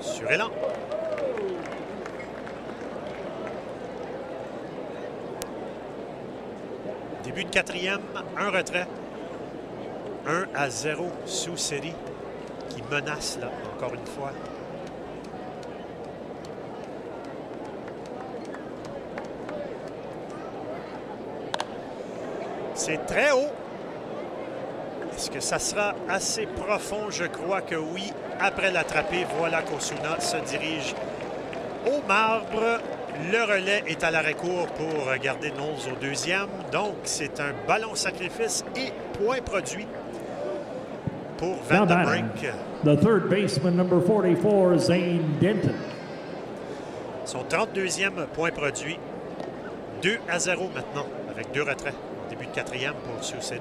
sur élan. Début de quatrième, un retrait. 1-0 Sioux City qui menace là, encore une fois. C'est très haut. Est-ce que ça sera assez profond? Je crois que oui. Après l'attraper, voilà qu'Osuna se dirige au marbre. Le relais est à l'arrêt-court pour garder Knowles au deuxième. Donc, c'est un ballon sacrifice et point produit pour Van den Brink. The third baseman, number 44, Zane Denton. Son 32e point produit. 2-0 maintenant, avec 2 retraits. Début de quatrième pour Sioux City.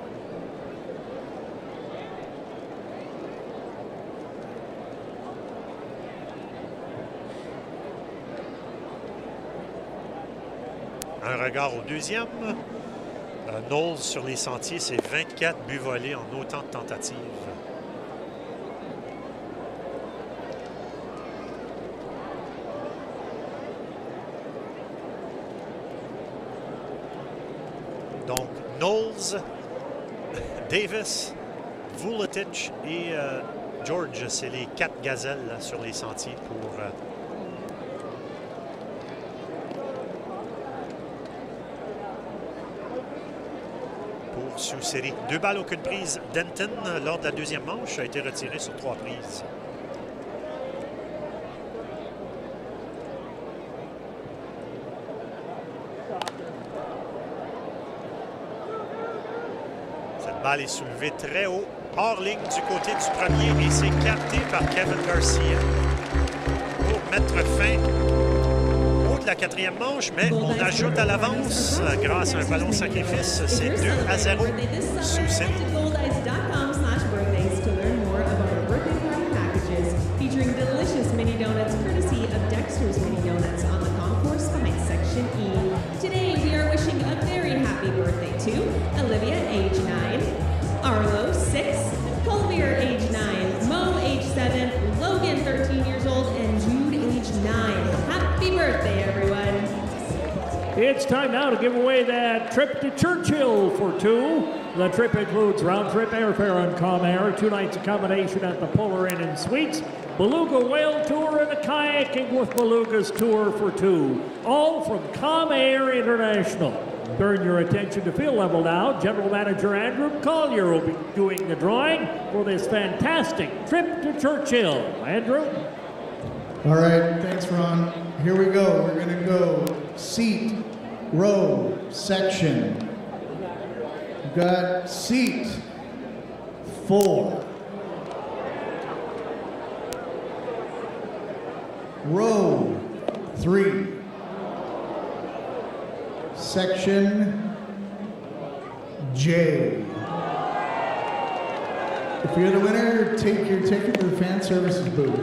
Un regard au deuxième. Knowles sur les sentiers, c'est 24 buts volés en autant de tentatives. Donc, Knowles, Davis, Vuletic et George, c'est les 4 gazelles là, sur les sentiers pour... Sioux City. 2 balles, aucune prise. Denton, lors de la deuxième manche, a été retiré sur 3 prises. Cette balle est soulevée très haut, hors ligne du côté du premier et c'est capté par Kevin Garcia pour mettre fin de la quatrième manche, mais on ajoute à l'avance grâce à un ballon sacrifice. C'est 2-0 Sioux City. Featuring delicious mini donuts courtesy of Dexter's Mini Donuts on the concourse behind Section E. Today we are wishing a very happy birthday to Olivia, age 9, Arlo, 6, Colbert, age 9, Mo, age 7, Logan, 13 years old, and Jude, age 9. Happy birthday, everyone. It's time now to give away that trip to Churchill for 2. The trip includes round-trip airfare on Comair, 2 nights accommodation at the Polar Inn and Suites, Beluga Whale Tour, and a kayaking with Beluga's Tour for 2. All from Comair International. Turn your attention to field level now. General Manager Andrew Collier will be doing the drawing for this fantastic trip to Churchill. Andrew? All right, thanks, Ron. Here we go. We're going to go seat, row, section. We've got seat 4. Row 3. Section J. If you're the winner, take your ticket to the fan services booth.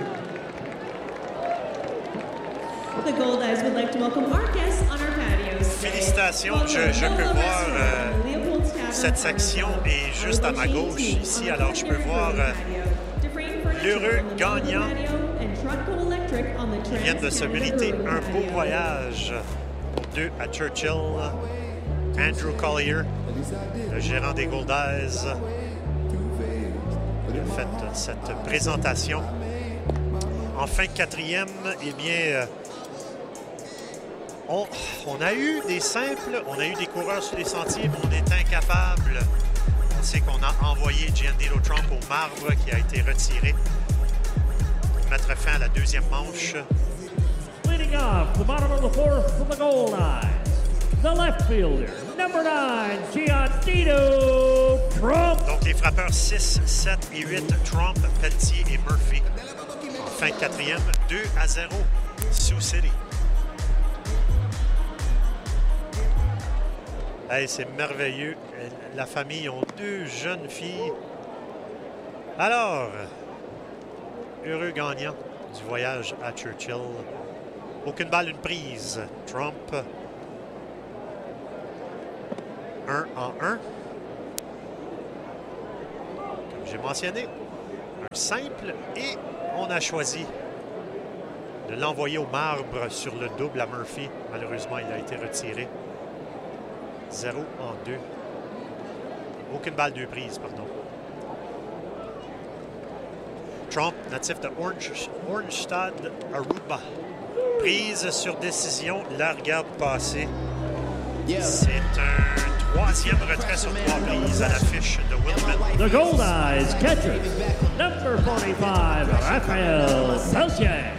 The Gold Eyes would like to welcome our guests on our patios. Félicitations, je peux voir cette section est juste à ma gauche ici, alors je peux voir l'heureux gagnant qui vient de se mériter un beau voyage pour 2 à Churchill. Andrew Collier, le gérant des Gold Eyes, qui a fait cette présentation. En fin de quatrième, eh bien, on a eu des simples, on a eu des coureurs sur les sentiers, mais on est incapable. On sait qu'on a envoyé Giancarlo Trump au marbre qui a été retiré pour mettre fin à la deuxième manche. Leading off the bottom of the fourth from the Gold Eyes, the left fielder, number 9, Giancarlo Trump. Donc les frappeurs 6, 7 et 8, Trump, Pelletier et Murphy. En fin de quatrième, 2-0, Sioux City. Hey, c'est merveilleux. La famille ont 2 jeunes filles. Alors, heureux gagnant du voyage à Churchill. Aucune balle, une prise. Trump. 1-1. Comme j'ai mentionné, un simple et on a choisi de l'envoyer au marbre sur le double à Murphy. Malheureusement, il a été retiré. 0 en 2. Aucune balle 2 prises, pardon. Trump, natif de Oranjestad, Aruba. Prise sur décision, la regarde passer. C'est un 3e retrait sur 3 prises à l'affiche de Wilman. The Goldeyes catcher, number 45, Raphael Peltier.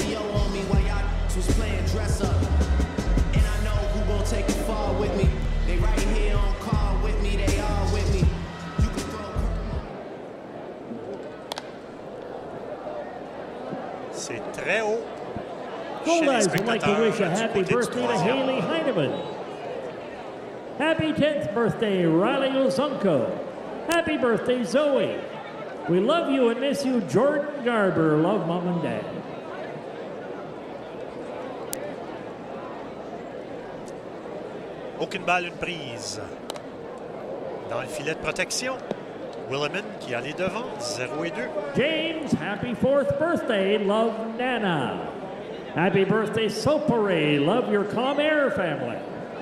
C'est très haut. Goldeyes would like to wish a happy birthday to Haley Heineman. Happy 10th birthday, Riley Ozunko. Happy birthday, Zoe. We love you and miss you, Jordan Garber. Love, Mom and Dad. Aucune balle, une prise. Dans le filet de protection, Williman qui allait devant, 0 et 2. James, happy 4th birthday. Love, Nana. Happy birthday, Sopore. Love your Calm Air family.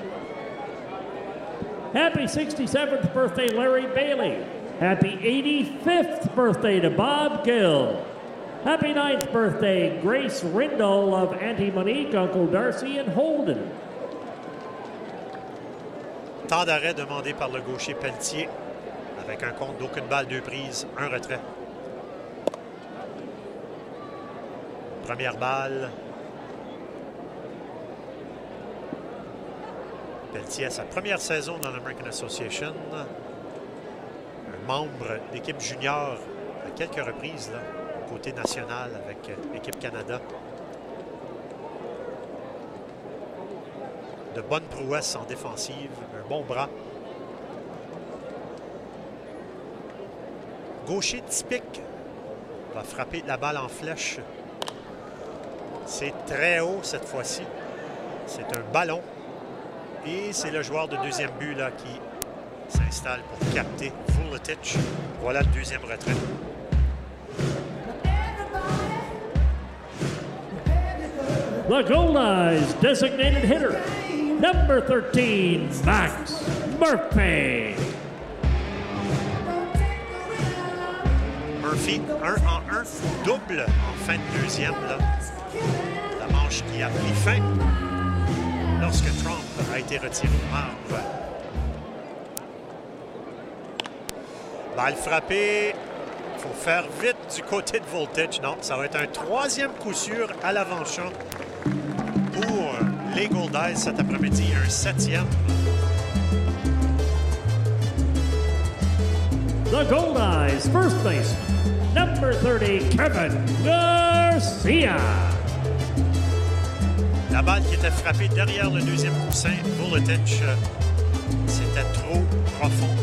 Happy 67th birthday, Larry Bailey. Happy 85th birthday to Bob Gill. Happy 9th birthday, Grace Rindle of Auntie Monique, Uncle Darcy, and Holden. Temps d'arrêt demandé par le gaucher Pelletier avec un compte d'aucune balle, 2 prises, 1 retrait. Première balle. Pelletier a sa première saison dans l'American Association. Un membre d'équipe junior à quelques reprises, là, côté national avec l'équipe Canada. De bonnes prouesses en défensive, un bon bras. Gaucher typique va frapper la balle en flèche. C'est très haut cette fois-ci. C'est un ballon. Et c'est le joueur de deuxième but là, qui s'installe pour capter Vuletic. Voilà le deuxième retrait. The Goldeyes designated hitter, number 13, Max Murphy. Murphy, 1 en 1, double en fin de deuxième. Là. La manche qui a pris fin lorsque Trump a été retiré au marbre. Balle frappée. Il faut faire vite du côté de Voltage. Non, ça va être un 3e coup sûr à l'avant-champ pour les Goldeyes cet après-midi. Un 7e. The Goldeyes first baseman, number 30, Kevin Garcia. La balle qui était frappée derrière le deuxième coussin, Vuletic, c'était trop profond.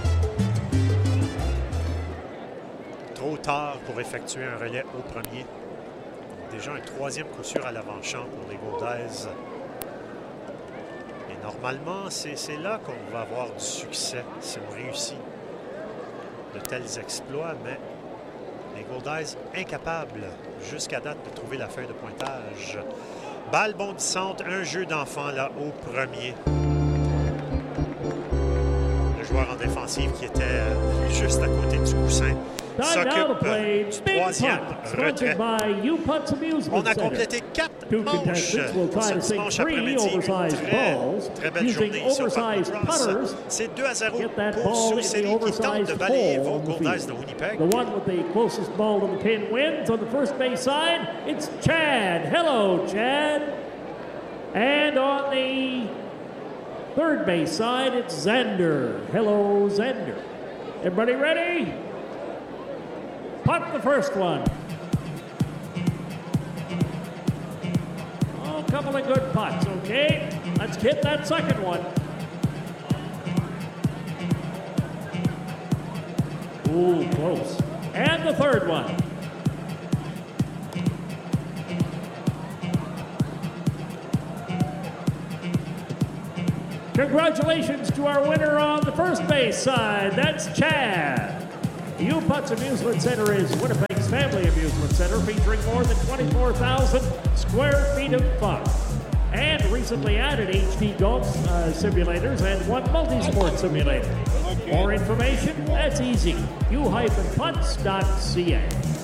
Trop tard pour effectuer un relais au premier. Déjà un 3e coup sûr à l'avant-champ pour les Goldeyes. Et normalement, c'est là qu'on va avoir du succès si on réussit de tels exploits, mais les Goldeyes incapables jusqu'à date de trouver la feuille de pointage. Balle bondissante, un jeu d'enfant là au premier. Le joueur en défensive qui était juste à côté du coussin s'occupe du 3e retrait. On a complété 4 manches ce dimanche après-midi. Très belle journée ici au Parc Cross. C'est 2-0 pour Sioux City qui tente de balayer vos Goldeyes de Winnipeg. The one with the closest ball to the pin wins. On the first base side, it's Chad. Hello, Chad. And on the third base side, it's Zander. Hello, Zander. Everybody ready? Punt the first one. Oh, a couple of good putts, okay? Let's hit that second one. Ooh, close. And the third one. Congratulations to our winner on the first base side. That's Chad. U Putts Amusement Center is Winnipeg's family amusement center featuring more than 24,000 square feet of fun. And recently added HD golf simulators and one multi-sport simulator. More information? That's easy. u-punts.ca.